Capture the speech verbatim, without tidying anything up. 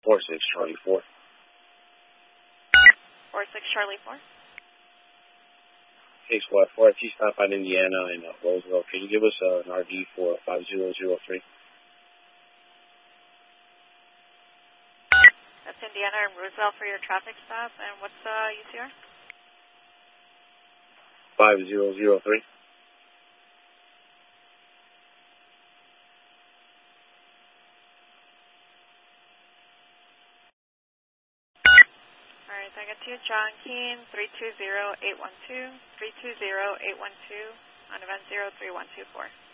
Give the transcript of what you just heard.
four six Charlie four. four six Charlie four. Hey, Squad four, if you stop at Indiana and uh, Roseville, can you give us uh, an R D for five zero zero three? That's Indiana and Roosevelt for your traffic stop. And what's the uh, U C R? five zero zero three. All right, so I got you, John Keene, three two zero eight one two, three two zero eight one two on event zero three one two four.